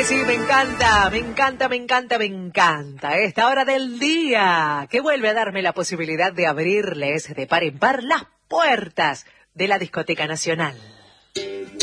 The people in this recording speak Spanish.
que sí, me encanta, me encanta, me encanta, me encanta. Esta hora del día que vuelve a darme la posibilidad de abrirles de par en par las puertas de la Discoteca Nacional.